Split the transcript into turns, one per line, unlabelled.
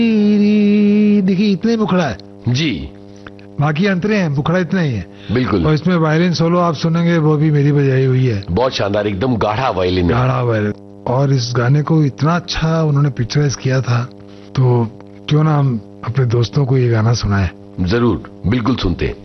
देखिए इतने मुखड़ा है
जी,
बाकी अंतरे हैं, मुखड़ा इतना ही है
बिल्कुल।
और इसमें वायलिन सोलो आप सुनेंगे वो भी मेरी बजाई हुई है,
बहुत शानदार, एकदम गाढ़ा वायलिन है।
गाढ़ा वायलिन। और इस गाने को इतना अच्छा उन्होंने पिक्चराइज किया था, तो क्यों ना हम अपने दोस्तों को ये गाना सुनाएं।
जरूर, बिल्कुल सुनते हैं।